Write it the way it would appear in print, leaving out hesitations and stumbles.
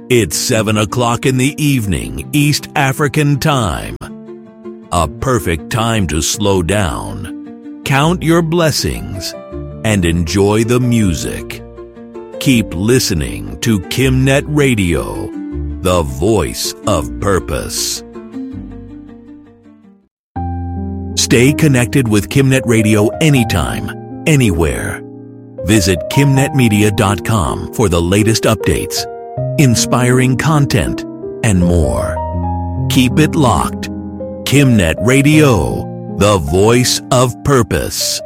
It's 7 o'clock in the evening, East African time. A perfect time to slow down, count your blessings, and enjoy the music. Keep listening to Kimnet Radio, the voice of purpose. Stay connected with Kimnet Radio anytime, anywhere. Visit KimnetMedia.com for the latest updates, inspiring content, and more. Keep it locked. Kimnet Radio, the voice of purpose.